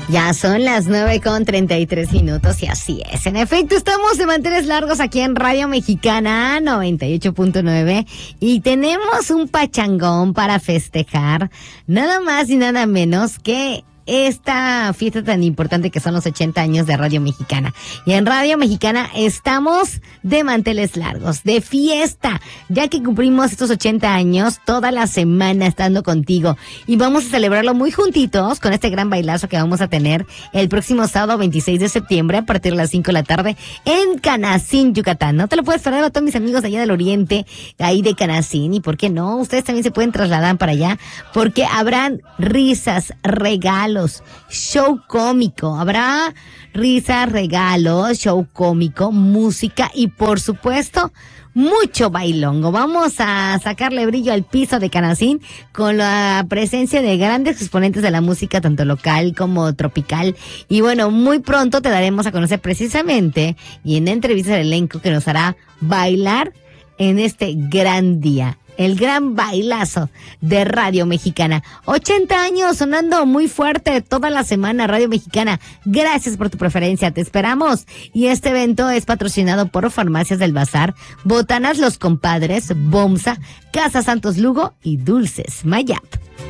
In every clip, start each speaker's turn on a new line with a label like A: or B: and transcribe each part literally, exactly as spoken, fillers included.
A: Ya son las nueve con treinta y tres minutos y así es. En efecto, estamos de manteles largos aquí en Radio Mexicana noventa y ocho punto nueve y tenemos un pachangón para festejar nada más y nada menos que esta fiesta tan importante que son los ochenta años de Radio Mexicana. Y en Radio Mexicana estamos de manteles largos, de fiesta, ya que cumplimos estos ochenta años toda la semana estando contigo. Y vamos a celebrarlo muy juntitos con este gran bailazo que vamos a tener el próximo sábado veintiséis de septiembre a partir de las cinco de la tarde en Canacín, Yucatán. No te lo puedes perder a todos mis amigos de allá del oriente, ahí de Canacín. Y por qué no, ustedes también se pueden trasladar para allá, porque habrán risas, regalos, show cómico, habrá risas, regalos, show cómico, música y por supuesto mucho bailongo. Vamos a sacarle brillo al piso de Canacín con la presencia de grandes exponentes de la música tanto local como tropical. Y bueno, muy pronto te daremos a conocer precisamente y en entrevista el elenco que nos hará bailar en este gran día. El gran bailazo de Radio Mexicana. ochenta años sonando muy fuerte toda la semana Radio Mexicana. Gracias por tu preferencia, te esperamos. Y este evento es patrocinado por Farmacias del Bazar, Botanas Los Compadres, Bomsa, Casa Santos Lugo y Dulces Mayap.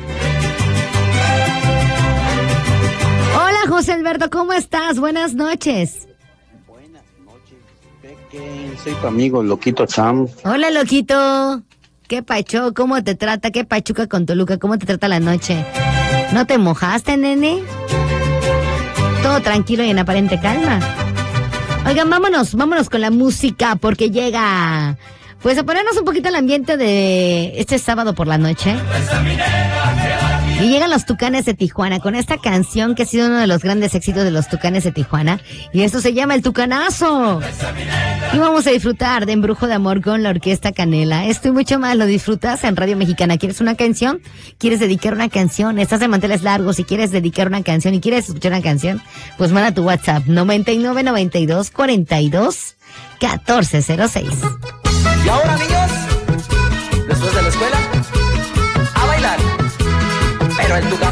A: Hola José Alberto, ¿cómo estás? Buenas noches.
B: Buenas noches, Peque. Soy tu amigo Loquito Sam.
A: Hola Loquito. ¿Qué pacho? ¿Cómo te trata? ¿Qué pachuca con Toluca? ¿Cómo te trata la noche? ¿No te mojaste, nene? Todo tranquilo y en aparente calma. Oigan, vámonos, vámonos con la música porque llega, pues a ponernos un poquito el ambiente de este sábado por la noche. Y llegan los Tucanes de Tijuana con esta canción que ha sido uno de los grandes éxitos de los Tucanes de Tijuana. Y esto se llama El Tucanazo. Y vamos a disfrutar de Embrujo de Amor con la Orquesta Canela. Esto y mucho más lo disfrutas en Radio Mexicana. ¿Quieres una canción? ¿Quieres dedicar una canción? ¿Estás de manteles largos y quieres dedicar una canción y quieres escuchar una canción? Pues manda tu WhatsApp noventa y nueve, noventa y dos, cuarenta y dos, catorce cero seis.
C: Y ahora, niños, después de la escuela, a bailar. Pero el Tucanazo